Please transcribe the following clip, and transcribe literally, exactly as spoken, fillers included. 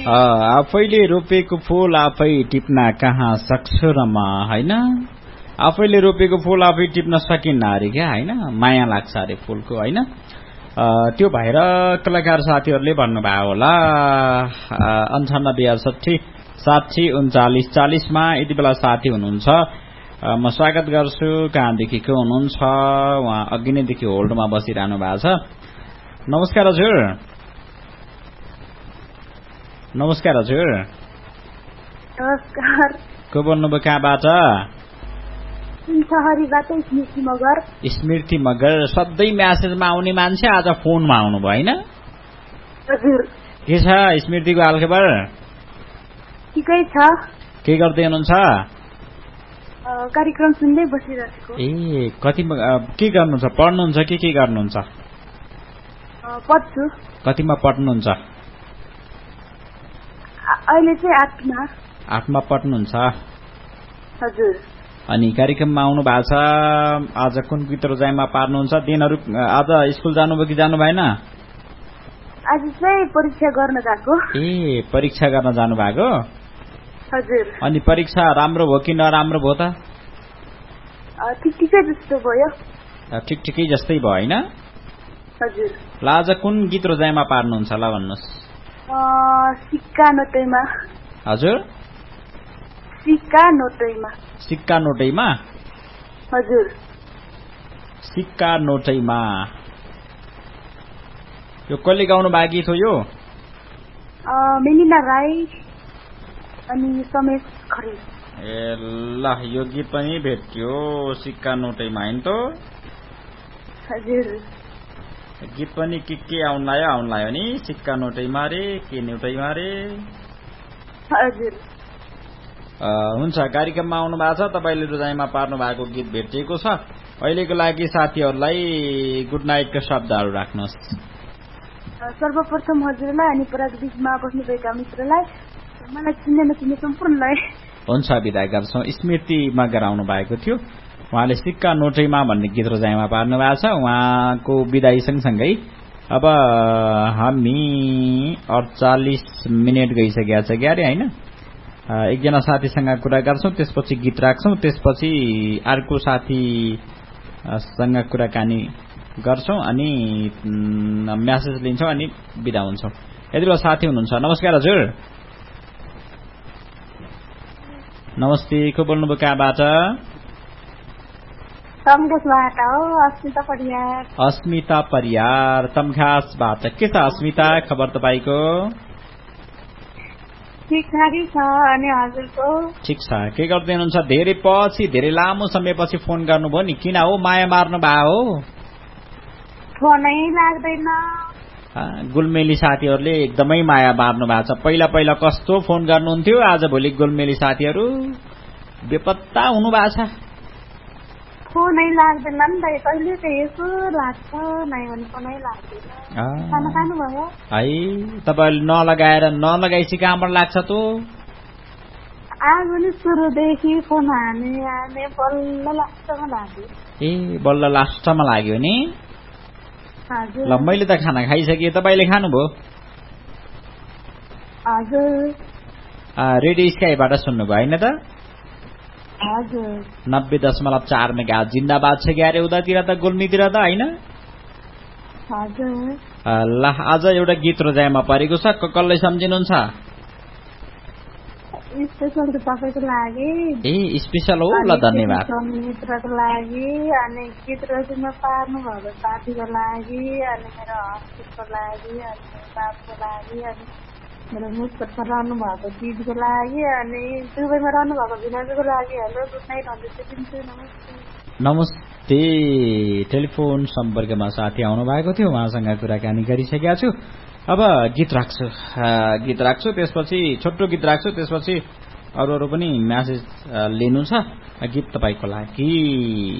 आफैले रोपेको फूल आफै टिप्न कहाँ सक्छु र म हैन आफैले रोपेको फूल आफै टिप्न सकिन्न अरे क्या हैन माया लाग्छ अरे फूलको हैन त्यो भएर कलाकार साथीहरूले भन्नुभयो होला अन्ठानब्बे अडसठी साठी उन्चालिस चालिसमा यति बेला साथी हुनुहुन्छ म स्वागत गर्छु कहाँदेखि को हुनुहुन्छ उहाँ अघि नैदेखि होल्डमा बसिरहनु भएको छ नमस्कार हजुर नमस्कार हजुर नमस्कार को बोल्नुभयो कहाँबाट सहरीबाट स्मृति मगर स्मृति मगर सधैँ म्यासेजमा आउने मान्छे आज फोनमा आउनुभयो हैन हजुर के छ स्मृतिको हालखबर ठिकै छ के गर्दै हुनुहुन्छ कार्यक्रम सुन्दै बसिरहेको ए कति के गर्नुहुन्छ पढ्नुहुन्छ कि के गर्नुहुन्छ पढ्छु कतिमा पढ्नुहुन्छ अहिले चाहिँ आठमा आठमा पढ्नुहुन्छ हजुर अनि कार्यक्रममा आउनु भएको छ आज कुन गीत रोजाइमा पार्नुहुन्छ दिनहरू आज स्कुल जानुभयो कि जानु भएन आज चाहिँ परीक्षा गर्न गएको ए परीक्षा गर्न जानु भएको हजुर अनि परीक्षा राम्रो भयो कि नराम्रो भयो त ठिक ठिकै जस्तो भयो ठिक ठिकै जस्तै भयो हैन हजुर ल आज कुन गीत रोजाइमा पार्नुहुन्छ ल भन्नुहोस् सिक्का नोटैमा हजुर सिक्का नोटैमा सिक्का नोटैमा हजुर सिक्का नोटैमा यो कसले गाउनु भएको गीत हो यो मेलिना राई अनि समेश खरेल ए ल यो गीत पनि भेट्यो सिक्का नोटैमा हैन त हजुर गीत पनि के के आउन लाग्यो आउन लाग्यो नि सिक्का नोटैमा रे के नोटैमा रे हजुर हुन्छ कार्यक्रममा आउनु भएको छ तपाईले रोजाइमा पार्नु भएको गीत भेटिएको छ अहिलेको लागि साथीहरूलाई गुड नाइटको शब्दहरू राख्नुहोस् सर्वप्रथम हजुरलाई अनि प्राविधिकमा बस्नुभएका मित्रलाई मलाई चिन्ने नचिन्ने सम्पूर्णलाई हुन्छ बिदा गर्छौं स्मृति मगर आउनु भएको थियो उहाँले सिक्का नोटैमा भन्ने गीत रोजाइमा पार्नु भएको छ उहाँको बिदाई सँगसँगै अब हामी अडचालिस मिनट गइसकेका छ क्यारे हैन एकजना साथीसँग कुरा गर्छौं त्यसपछि गीत राख्छौं त्यसपछि अर्को साथीसँग कुराकानी गर्छौं अनि मेसेज लिन्छौं अनि बिदा हुन्छौं यति बेला साथी हुनुहुन्छ नमस्कार हजुर नमस्ते को बोल्नुभयो कहाँबाट तमघासबाट हो अस्मिता परियार अस्मिता परियार तमघासबाट के छ अस्मिता खबर तपाईको ठिक ठाकै छ अनि हजुरको ठिक छ के गर्दै हुनुहुन्छ धेरै पछि धेरै लामो समयपछि फोन गर्नुभयो नि किन हो माया मार्नु भयो हो फोनै लाग्दैन गुलमेली साथीहरूले एकदमै माया मार्नु भएको छ पहिला पहिला कस्तो फोन गर्नुहुन्थ्यो आज भोलि गुलमेली साथीहरू बेपत्ता हुनु भएको छ फोनै लाग्दैन नि त कहिले त यसो लाग्छ नै भने फोनै लाग्दैन खाना खानुभयो है तपाईले नलगाएर नलगाइछि कहाँबाट लाग्छ त आज नि सुरुदेखि फोन हाने हाने बल्ल लास्टमा लाग्यो ए बल्ल लास्टमा लाग्यो नि ल मैले त खाना खाइसकेँ तपाईले खानुभयो हजुर रेडियो स्काईबाट सुन्नुभयो हैन त हजुर नब्बे दशमलव चार मेगा जिन्दाबाद छ क्यारे उतातिर त गुल्मीतिर त हैन हजुर ल आज एउटा गीत रोजाइमा परेको छ कसलाई सम्झिनुहुन्छ स्पेशल तपाईको लागि ए स्पेशल हो ल धन्यवाद मित्रको लागि अनि गीत रोजाइमा पार्नु भएको साथीको लागि अनि मेरो हस्बेन्डको लागि अनि मेरो बाबुको लागि अनि मेरो मुस्कटमा रहनु भएको दिदीको लागि अनि दुबईमा रहनु भएको भिनाजुको लागि हेलो गुड नाइट भन्दै दिन्छु नमस्ते नमस्ते टेलिफोन सम्पर्कमा साथी आउनु भएको थियो उहाँसँग कुराकानी गरिसकेका छु अब गीत राख्छु गीत राख्छु त्यसपछि छोटो गीत राख्छु त्यसपछि अरू अरू पनि मेसेज लिनु छ गीत तपाईको लागि